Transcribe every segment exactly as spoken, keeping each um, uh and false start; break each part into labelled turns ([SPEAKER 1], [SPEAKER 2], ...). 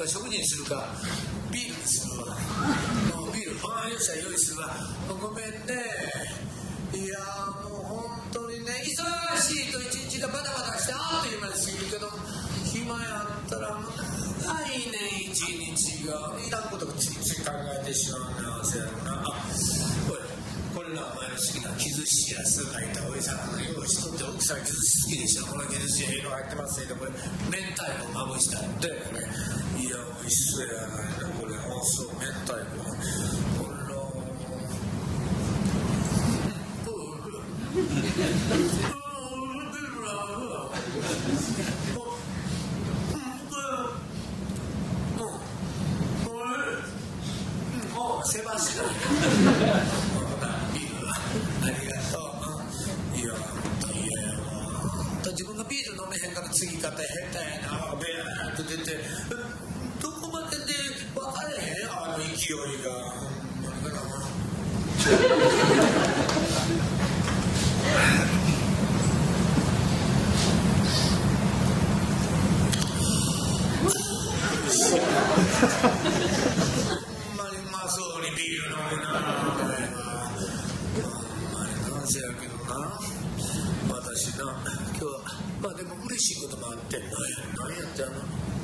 [SPEAKER 1] か食事にするかビールにするわ。もうビール、ああよっしゃ用意するわ。ごめんね。いやーもう本当にね、忙しいと一日がバタバタしてあっという間に過ぎるけど、暇やったらもう長いね一日がいらんことがついつい考えてしまうな。せやろな。あ、これこれらお前の好きな木寿司や酢がいたおいさんの用意しとって奥さん木寿司好きでしょ。この木寿司ヘロ入ってますね。これ明太子まぶしたんでこれいや美味しそうやなこれ。あそう明太子これのセバスチャンビールありがとう。いや本当に嫌やわ。自分がビール飲めへんから次方下手やな。ベーッと出てどこまでで分かれへんあの勢いがほんまにかな。私な今日はまあでも嬉しいこともあって何や何やってあの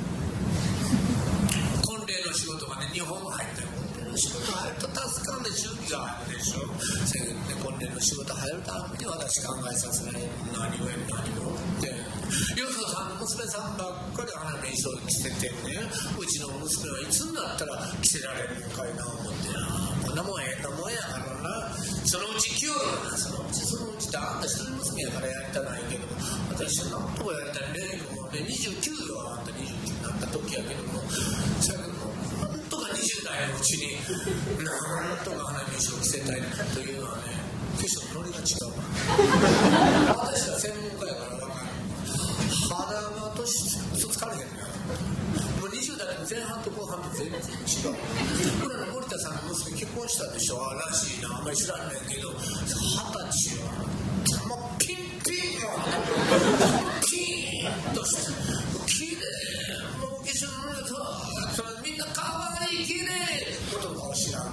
[SPEAKER 1] 婚礼の仕事がねにほん入ったよ。婚礼の仕事入ると助かるで準備が入るでしょ。せやけどね婚礼の仕事入るために私考えさせない何をや何をってよそさんの娘さんばっかり花の衣装着ててねうちの娘はいつになったら着せられるのかいな思ってな。こんなもんええなもんやからな。そのうち来ようよな。そのうちそのうちってあんた一人娘やからやりたないけども私はなんとかやりたいね。もうねにじゅうきゅうよあんたにじゅうきゅうになった時やけどもそやけどもなんとかにじゅう代のうちになんとか花見衣装着せたいというのはね化粧のノリが違うわ。私は専門家やから分かる。肌が年つかれへんのよ。もうにじゅう代の前半と後半と全然違う。これの森田さんの娘結婚したでしょ。あらしいな。あんまり知らんねんけど二十歳はもうピンピンもピーンとしてきれいもう化粧の塗ったみんなかわいいきれいことかを知らん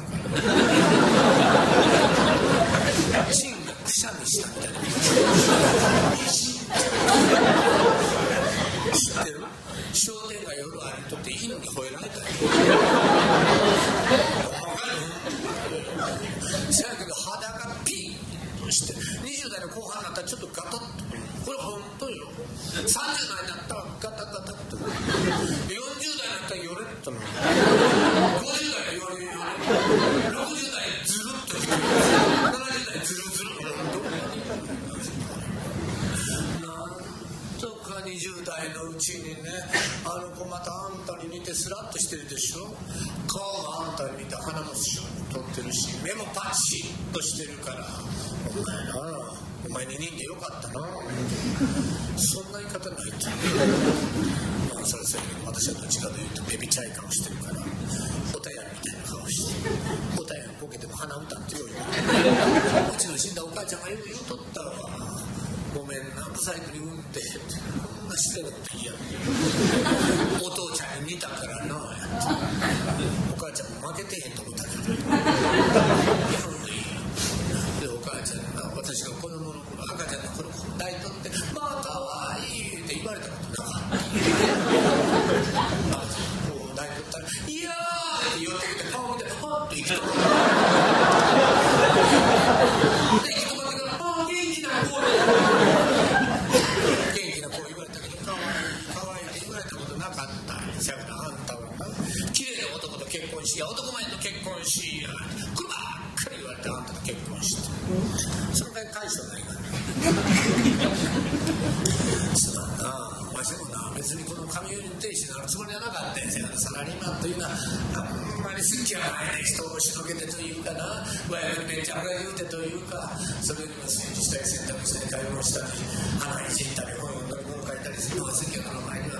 [SPEAKER 1] からチンがくしゃみしたみたいな知ってる？商店街夜歩いとって犬に吠えられたよ。知らんけど肌がピーンとしてにじゅう代の後半になったらちょっとガタッとこれ本当よ。さんじゅう代になったらガタガタッとよんじゅう代になったらヨレッとごじゅう代ヨレヨレろくじゅう代ズルッとななじゅう代ズルズルなんとかにじゅう代のうちにねあの子またあんたに似てスラッとしてるでしょ。顔があんたに似て鼻もシュッと取ってるし目もパチッとしてるからお前なお前に人間よかったな。そんな言い方ないってまあそれそれ私はどっちかというとベビチャイ顔してるからおたやみたいな顔しておたやにボケても鼻歌ってよいうちの死んだお母ちゃんがよく言うとったわ。ごめんなブサイクに産んでこんな失礼なこと言いやんお父ちゃんに似たからなやってお母ちゃんも負けてへんと思ったけどでお母ちゃんが私が子供の頃赤ちゃんの頃抱いとってまあかわいいって言われたことなかったこう抱いとったらいやーって寄ってきて顔見てパッと行き止まって行き止まってからあー元気な子元気な子言われたけどかわいいかわいいって言われたことなかったんですよ。あんたはな綺麗な男と結婚しや男前と結婚しやこればっかり言われてあんたと結婚してその回返しはないからすまんなわしもな別にこの上寄りの亭主になるつもりはなかったんですよ。サラリーマンというのはあんまり好きはないね。人をしのげてというかな親子にめっちゃ上がりうてというかそれにも炊事したり洗濯したり買い物したり花いじったり本を読んだり物書いたりするのが好きやから前には